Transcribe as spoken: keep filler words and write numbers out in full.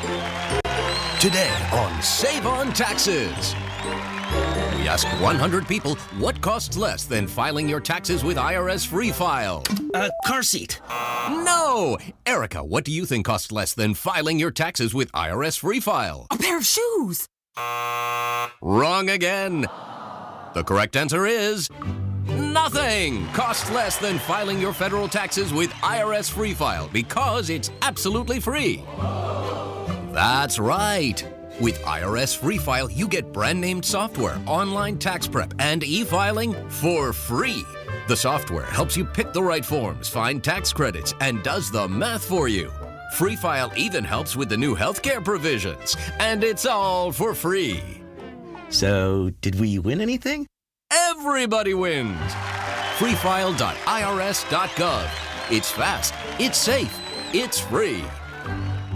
Today on Save on Taxes. We ask one hundred people what costs less than filing your taxes with I R S Free File. A car seat. No! Erica, what do you think costs less than filing your taxes with I R S Free File? A pair of shoes. Wrong again. The correct answer is nothing costs less than filing your federal taxes with I R S Free File because it's absolutely free. That's right. With I R S Free File, you get brand-named software, online tax prep, and e-filing for free. The software helps you pick the right forms, find tax credits, and does the math for you. Free File even helps with the new healthcare provisions, and it's all for free. So, did we win anything? Everybody wins. free file dot I R S dot gov. It's fast, it's safe, it's free.